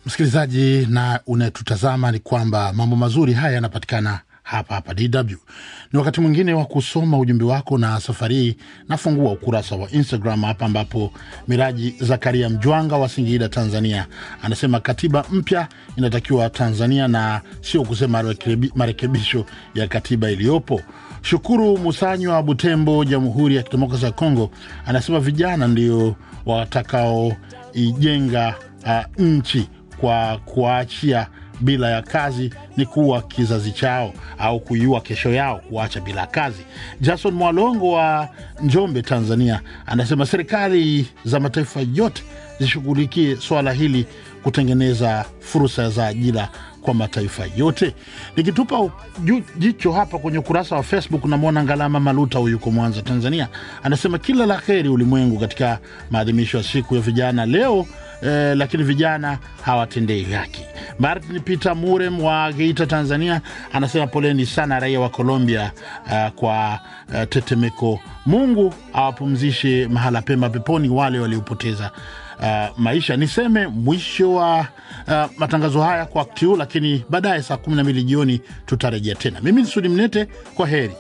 Msikilizaji na unatutazama, ni kwamba mambo mazuri haya yanapatikana hapa DW. Ni wakati mwingine wa kusoma ujumbe wako, na safari nafungua ukurasa wa Instagram hapa, ambapo Miraji Zakaria Mjwanga wa Singida, Tanzania, anasema katiba mpya inatakiwa Tanzania na sio kusema marekebisho ya katiba iliyopo. Shukuru Musanyo wa Butembo, Jamhuri ya Kidemokrasia ya Kongo, anasema vijana ndio watakao ijenga nchi, kwa kuachia bila ya kazi ni kuwa kizazi chao, au kuiua kesho yao kuacha bila kazi. Jason Mwalongo wa Njombe, Tanzania, anasema serikali za mataifa yote zishughulikie swala hili kutengeneza fursa za ajira kwa mataifa yote. Nikitupa jicho hapa kwenye ukurasa wa Facebook, na muona Ngalama Maluta, yuko Mwanza, Tanzania, anasema kila la kheri ulimwengu katika maadhimisho ya siku ya vijana leo, lakini vijana hawatendei haki. Martin Peter Murem wa Geita, Tanzania, anasema poleni sana raia wa Colombia kwa tetemeko. Mungu awapumzishe mahala pema peponi wale waliopoteza maisha. Niseme mwisho wa matangazo haya kwa wakati huu, lakini baadaye saa 12 jioni tutarejea tena. Mimi ni Sudi Mnete, kwa heri.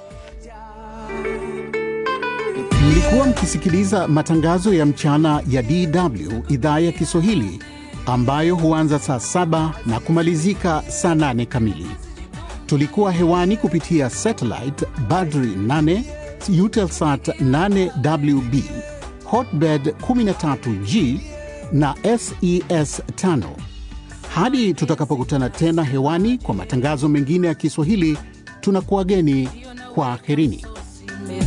Mlikuwa mkisikiliza matangazo ya mchana ya DW idhaa ya Kiswahili, ambayo huanza saa 7 na kumalizika saa 8 kamili. Tulikuwa hewani kupitia satellite Badri 8, Eutelsat 8WB, Hotbird 13G na SES 5. Hadi tutakapokutana tena hewani kwa matangazo mengine ya Kiswahili, tunakuageni kwa akhirini.